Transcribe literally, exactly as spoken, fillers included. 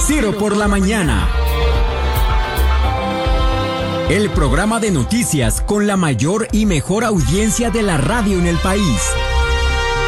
Ciro por la mañana. El programa de noticias con la mayor y mejor audiencia de la radio en el país.